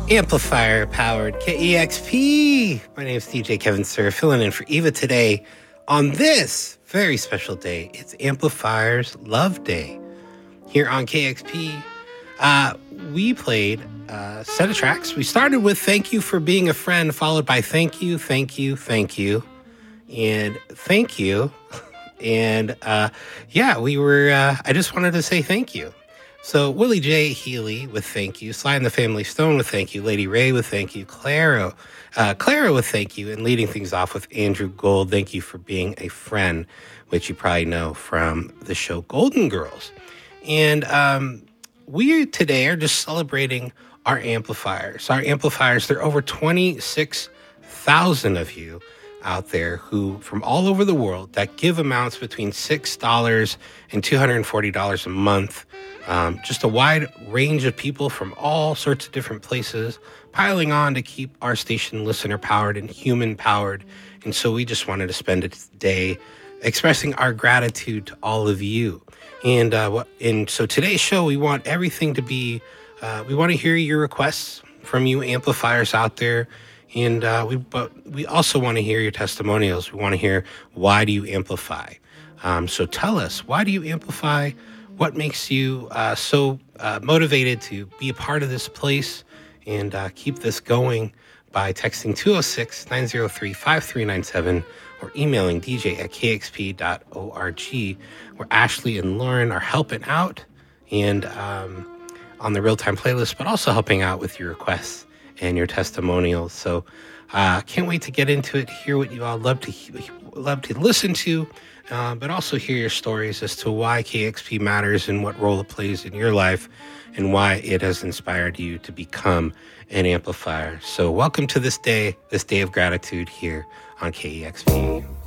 Amplifier powered KEXP. My name is DJ Kevin Sir, filling in for Eva today on this very special day. It's Amplifier's Love Day. Here on KEXP, we played a set of tracks. We started with Thank You for Being a Friend, followed by Thank You, Thank You, Thank You, and Thank You. And I just wanted to say thank you. So Willie J. Healy with Thank You, Sly and the Family Stone with Thank You, Lady Ray with Thank You, Clara with Thank You, and leading things off with Andrew Gold, Thank You for Being a Friend, which you probably know from the show Golden Girls. And we today are just celebrating our amplifiers. Our amplifiers, there are over 26,000 of you out there who, from all over the world, that give amounts between $6 and $240 a month. Just a wide range of people from all sorts of different places piling on to keep our station listener powered and human powered. And so we just wanted to spend a day expressing our gratitude to all of you. And so today's show, we want everything to be, we want to hear your requests from you amplifiers out there. And we also want to hear your testimonials. We want to hear, why do you amplify? So tell us, why do you amplify? What makes you so motivated to be a part of this place and keep this going by texting 206-903-5397 or emailing dj@kxp.org, where Ashley and Lauren are helping out and on the real-time playlist, but also helping out with your requests and your testimonials. So can't wait to get into it, hear what you all love to listen to, but also hear your stories as to why KEXP matters and what role it plays in your life and why it has inspired you to become an amplifier. So welcome to this day of gratitude here on KEXP.